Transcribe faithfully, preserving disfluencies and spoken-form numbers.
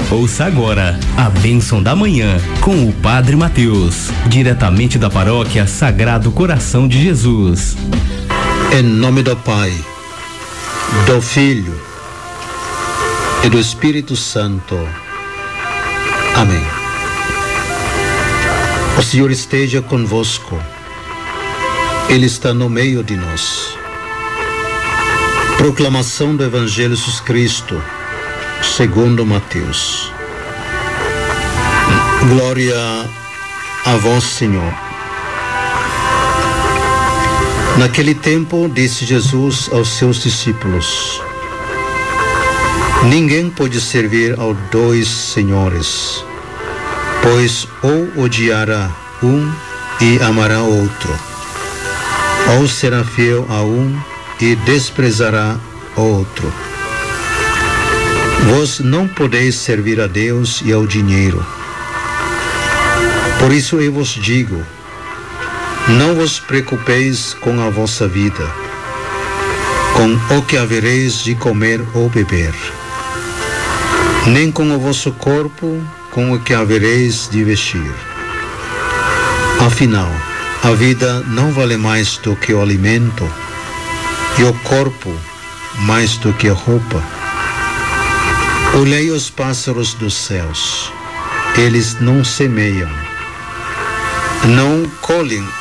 Ouça agora a bênção da manhã com o Padre Mateus, diretamente da paróquia Sagrado Coração de Jesus. Em nome do Pai, do Filho e do Espírito Santo. Amém. O Senhor esteja convosco. Ele está no meio de nós. Proclamação do Evangelho de Jesus Cristo, segundo Mateus. Glória a vós, Senhor. Naquele tempo, disse Jesus aos seus discípulos: ninguém pode servir aos dois senhores, pois ou odiará um e amará outro, ou será fiel a um e desprezará o outro. Vós não podeis servir a Deus e ao dinheiro. Por isso eu vos digo, não vos preocupeis com a vossa vida, com o que havereis de comer ou beber, nem com o vosso corpo, com o que havereis de vestir. Afinal, a vida não vale mais do que o alimento, e o corpo mais do que a roupa. Olhei os pássaros dos céus, eles não semeiam, não colhem